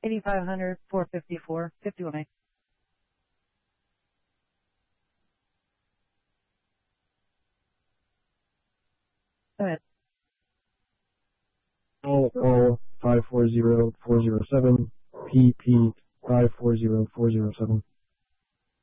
8500 454 51A. Go ahead. All 540407 PP 540407.